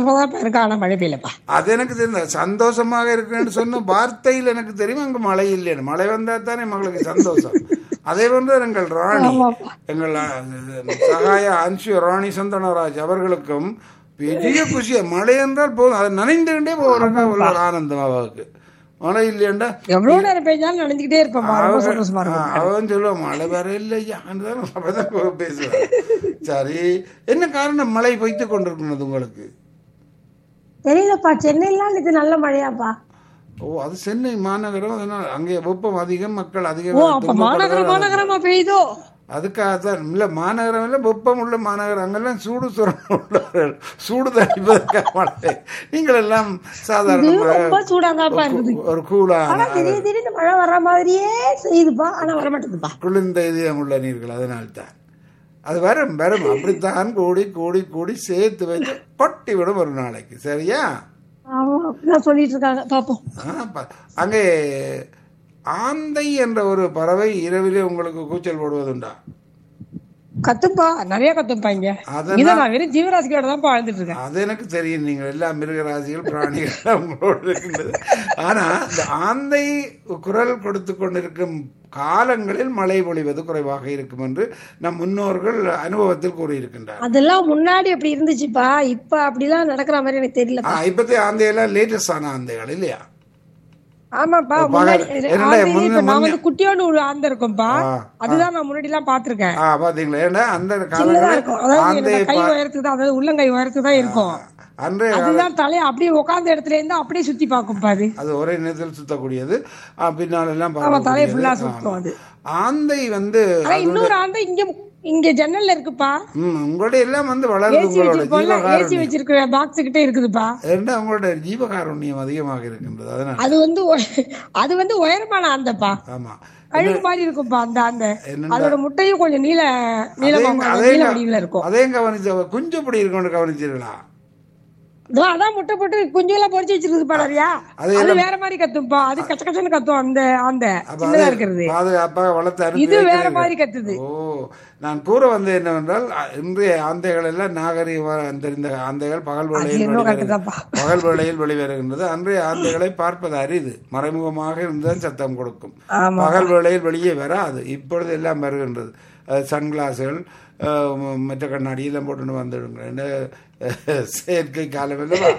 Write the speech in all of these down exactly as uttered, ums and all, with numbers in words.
சந்தோஷமா தான் இருக்கு, ஆனா மழை பெய்யலப்பா. அது எனக்கு தெரியும். சந்தோஷமாக இருக்குன்னு சொன்ன வார்த்தையில் எனக்கு தெரியும் அங்கு மழை இல்லைன்னு. மழை வந்தா தானே மகளுக்கு சந்தோஷம். அதே போன்று எங்கள் ராணி, எங்கள் சகாய அன்சு ராணி சந்தனராஜ் அவர்களுக்கும் பெரிய குஷியா மழை என்றால் போதும், அதை நனைந்துகிட்டே போகிறக்க ஒரு ஆனந்தம். அவருக்கு மழை இல்லையாண்டா எவ்வளவு நேரம் பெய்ஞ்சாலும் நினைஞ்சுக்கிட்டே இருப்பேன். அவன் சொல்லுவான் மழை வர இல்லையான்னு பேசுவான். சரி, என்ன காரணம் மழை பொய்த்து கொண்டிருக்கிறது உங்களுக்கு? தெரியலப்பா, சென்னையிலாம் இது நல்ல மழையாப்பா. ஓ, அது சென்னை மாநகரம், அதனால அங்கே வெப்பம் அதிகம், மக்கள் அதிகம். மாநகரம் மாநகரமா பெய்யுதோ அதுக்காகத்தான். இல்ல மாநகரம் இல்ல, வெப்பம் உள்ள மாநகரம், அங்கெல்லாம் சூடு சுரணம் உள்ளவர்கள், சூடு தணிப்பதற்காக மழை. நீங்கள் எல்லாம் சாதாரண ஒரு கூலான திடீர்னு மழை வர்ற மாதிரியே செய்யுதுப்பா, ஆனா வர மாட்டேங்குதுப்பா. குளிர்ந்த இதயம் உள்ள நீர்கள், அதனால்தான் அது வரும் வரும். அப்படித்தான் கூடி கூடி கூடி சேர்த்து வைத்து கொட்டி விடும் ஒரு நாளைக்கு. சரியா? சொல்லிட்டு இருக்காங்க, பாப்போம். அங்கே ஆந்தை என்ற ஒரு பறவை இரவிலே உங்களுக்கு கூச்சல் போடுவதுண்டா? கத்துப்பா, நிறைய கத்துப்பா. இங்க நான் வெறும் ஜீவராசிகளோட தான் வாழ்ந்துட்டு இருக்கேன். அது எனக்கு தெரியும், நீங்க எல்லா மிருகராசிகள் பிராணிகள் உங்களோட இருக்கின்றது. ஆனா இந்த ஆந்தை குரல் கொடுத்து கொண்டிருக்கும் காலங்களில் மழை பொழிவது குறைவாக இருக்கும் என்று நம் முன்னோர்கள் அனுபவத்தில் கூறியிருக்கின்றார். அதெல்லாம் முன்னாடி அப்படி இருந்துச்சுப்பா, இப்ப அப்படிலாம் நடக்கிற மாதிரி எனக்கு தெரியல. இப்பத்தி ஆந்தையெல்லாம் லேட்டஸ்ட் ஆன ஆந்தைகள் இல்லையா? ஆமாப்பா, குட்டியோட ஒரு ஆந்தை இருக்கும்பா, அதுதான் நான் முன்னாடி எல்லாம் பாத்திருக்கேன். பாத்தீங்களா? அந்த கை உயரத்துக்கு தான், அதாவது உள்ளங்கை உயரத்துக்கு தான் இருக்கும். அதுதான் தலையை அப்படியே உட்கார்ந்த இடத்துல இருந்து அப்படியே சுத்தி பாக்கும் பாரு. அது ஒரே நேரத்தில் சுத்தக்கூடியது. பின்னால எல்லாம் தலையை ஃபுல்லா சுத்தும் அது. ஆந்தை வந்து இன்னொரு ஆந்தை இங்க இங்க ஜன்னல்ல இருக்குப்பா. உங்களுடைய எல்லாம் வந்து வளர்ந்து வச்சிருக்க பாக்ஸ் கிட்ட இருக்குதுப்பா. உங்களோட ஜீவகாருண்யம் அதிகமாக இருக்கின்றது. அதனால அது வந்து அது வந்து உயரமான ஆந்தைப்பா. ஆமா, கழுகு மாதிரி இருக்கும்பா அந்த ஆந்தை. அதோட முட்டையும் கொஞ்சம் நீல நீளமா வடிவில் இருக்கும். அதையும் கவனிச்சு குஞ்சு இப்படி இருக்கும்னு கவனிச்சிருங்களா? அதான் முட்டை போட்டு குஞ்சு எல்லாம் பொறிச்சு வச்சிருக்கு பாரியா, அது வேற மாதிரி கத்தும்பா. அது கச்ச கச்சன்னு கத்தும் அந்த அந்த சின்னதா இருக்கிறது. பாதுகாப்பாக வளர்த்து இது வேற மாதிரி கத்துது. ஓ, நான் கூற வந்து என்னவென்றால் இன்றைய ஆந்தைகள் எல்லாம் நாகரிகம் தெரிந்த ஆந்தைகள் பகல் வேளையில் பகல் வேளையில் வெளிவருகின்றது. அன்றைய ஆந்தைகளை பார்ப்பது அரிது, மறைமுகமாக இருந்தால் சத்தம் கொடுக்கும். பகல் வேளையில் வெளியே வராது. இப்பொழுது எல்லாம் வருகின்றது. சன்கிளாஸுகள், மற்ற கண்ணாடி எல்லாம் போட்டு வந்துடுங்க. செயற்கை காலம் இல்லவா?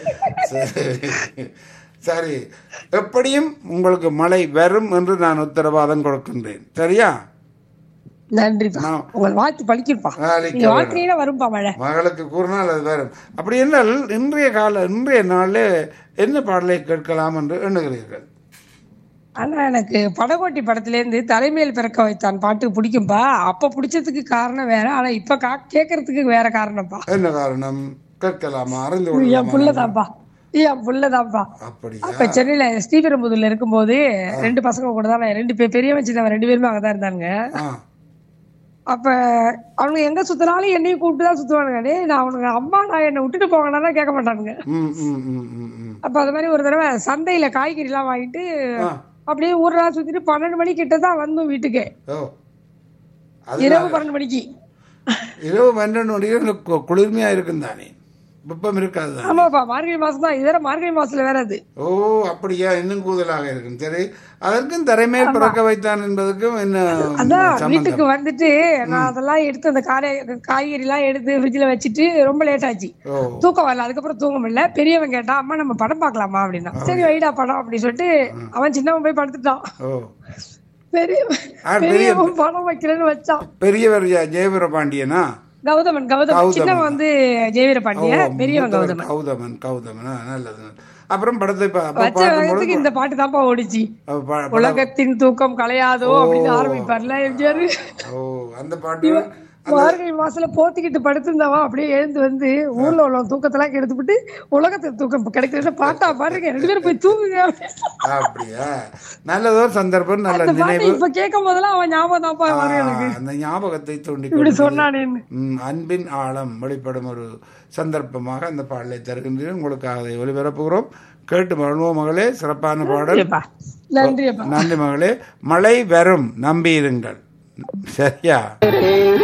சரி, எப்படியும் உங்களுக்கு மழை வரும் என்று நான் உத்தரவாதம் கொடுக்கின்றேன். சரியா? நன்றி. வாழ்த்து பழிக்கப்பா, வரும்பா மழை. மகளுக்கு கூறினால் அது வரும். அப்படி என்றால் இன்றைய கால இன்றைய நாளில் என்ன பாடலை கேட்கலாம் என்று எண்ணுகிறீர்கள்? ஆனா எனக்கு படகோட்டி படத்துல இருந்து தலைமையில் பிறக்க வைத்தான் பாட்டு பிடிக்கும்பா. அப்ப பிடிச்சதுக்கு காரணம் வேற, ஆனா இப்ப கேட்கறதுக்கு வேற காரணம்ப்பா. என்ன காரணம் கேட்கலாமா? அறிந்து என் புள்ளதான்ப்பா, என் புள்ளதான்ப்பா. அப்ப சென்னையில ஸ்ரீபெரும்புதூர்ல இருக்கும்போது ரெண்டு பசங்க கூட தான், ரெண்டு பேர் பெரியவன் சின்னவன் ரெண்டு பேருமே அங்கதான் இருந்தாங்க. அப்ப அவனுங்க எங்க சுத்தினாலும் என்னையும் கூப்பிட்டுதான் சுத்துவானுங்க. நான் அவனுங்க அம்மா நான் என்னை விட்டுட்டு போங்கன்னா கேட்க மாட்டானுங்க. அப்ப அது மாதிரி ஒரு தடவை சந்தையில காய்கறி எல்லாம் வாங்கிட்டு அப்படியே ஊரெல்லாம் சுத்திட்டு பன்னெண்டு மணி கிட்டதான் வந்தோம் வீட்டுக்கு. இரவு பன்னெண்டு மணிக்கு இரவு பன்னெண்டு மணிக்கு குளிர்மையா இருக்கும் தானே, வெப்பம் இருக்காது. ஆமாப்பா, மார்கழி மாசம் தான். இதர மார்கழி மாசத்துல வேற அது. ஓ, அப்படியா? இன்னும் கூடுதலாக இருக்கும். சரி, அதற்கும் தரைமேல் பிறக்க வைத்தான் என்பதுக்கும் என்ன? அதான் வீட்டுக்கு வந்துட்டு நான் அதெல்லாம் எடுத்து அந்த காரை காய்கறி எல்லாம் எடுத்து ஃப்ரிட்ஜ்ல வச்சுட்டு ரொம்ப லேட் ஆச்சு. தூக்கம் வரல. அதுக்கப்புறம் தூங்க முடியல. பெரியவன் கேட்டான், அம்மா நம்ம படம் பாக்கலாமா அப்படின்னா. சரி வைடா படம் அப்படின்னு சொல்லிட்டு அவன் சின்னவன் போய் படுத்துட்டான். பெரியவன் படம் வைக்கிறேன்னு வச்சான். பெரியவர் ஜெயவீர பாண்டியனா? கௌதமன். கௌதமன் சின்னவன் வந்து ஜெயவீர பாண்டிய, பெரியவன் கௌதமன். கௌதமன் கௌதமன் நல்லது. அப்புறம் படத்தை இந்த பாட்டு தான்ப்பா ஓடிச்சு. உலகத்தின் தூக்கம் கலையாதோ அப்படின்னு ஆரம்பிப்பார்ல எம்ஜிஆர். அந்த பாட்டு மார்கழி மாசத்துல போத்திக்கிட்டு படுத்திருந்தவா அப்படியே எழுந்து வந்து ஊர்ல உள்ள தூக்கத்தெல்லாம் கெடுத்துவிட்டு உலகத்துக்கு தூக்கம் கிடைக்கிறது பாட்டா பாருங்க, ரெண்டு பேரும் போய் தூங்குங்க. அப்படியா? நல்லதொரு சந்தர்ப்பம், நல்ல நினைவு. இப்ப கேட்கும் போதெல்லாம் அவன் ஞாபகம் தான்ப்பா வரும் எனக்கு. அந்த ஞாபகத்தை தூண்டி இப்படி சொன்னானேன்னு அன்பின் ஆழம் வெளிப்படும் ஒரு சந்தர்ப்பமாக அந்த பாடலை தருகின்றேன். உங்களுக்காக அதை ஒளிபரப்புகிறோம். கேட்டு மகிழ்வோம் மகளே. சிறப்பான பாடல். நன்றி. நன்றி மகளே. மழை வரும், நம்பியிருங்கள். சரியா?